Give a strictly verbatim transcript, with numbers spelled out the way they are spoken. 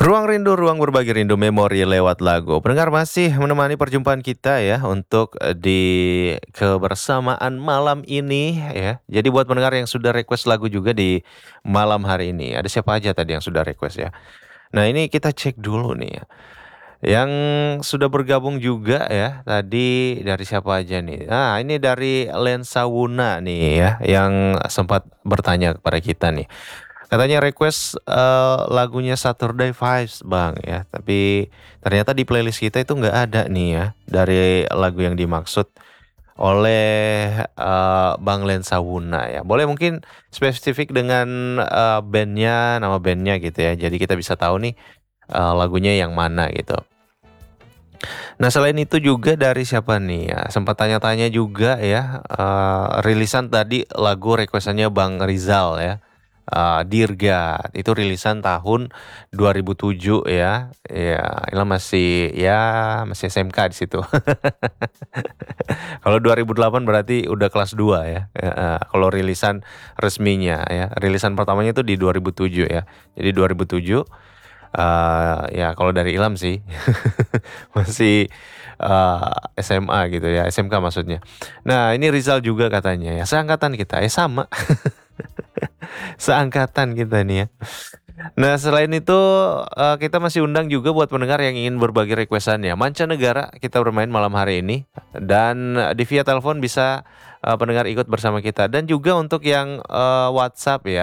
Ruang Rindu, ruang berbagi rindu memori lewat lagu. Pendengar masih menemani perjumpaan kita ya untuk, eee, di kebersamaan malam ini ya. Jadi buat pendengar yang sudah request lagu juga di malam hari ini, ada siapa aja tadi yang sudah request ya. Nah ini kita cek dulu nih ya, yang sudah bergabung juga ya, tadi dari siapa aja nih, ah ini dari Lensa Wuna nih ya, yang sempat bertanya kepada kita nih. Katanya request, eee, lagunya Saturday Vibes Bang ya, tapi ternyata di playlist kita itu nggak ada nih ya, dari lagu yang dimaksud oleh, eee, Bang Lensa Wuna ya. Boleh mungkin spesifik dengan, eee, band-nya, nama band-nya gitu ya, jadi kita bisa tahu nih, eee, lagunya yang mana gitu. Nah selain itu juga dari siapa nih ya, sempat tanya-tanya juga ya, eee, rilisan tadi lagu request-annya Bang Rizal ya, eee, Dirga, itu rilisan tahun dua ribu tujuh ya. Ya, Ilham masih ya masih S M K di situ. Kalau dua ribu delapan berarti udah kelas dua ya, heeh, kalau rilisan resminya ya, rilisan pertamanya itu di dua ribu tujuh ya. Jadi dua ribu tujuh, eee, ya kalau dari Ilham sih masih, eee, S M A gitu ya, S M K maksudnya. Nah ini Rizal juga katanya ya, seangkatan kita, eh sama. Seangkatan kita nih ya. Nah selain itu, eee, kita masih undang juga buat pendengar yang ingin berbagi request-annya, mancanegara kita bermain malam hari ini, dan di via telepon bisa, eee, pendengar ikut bersama kita dan juga untuk yang, eee, WhatsApp ya.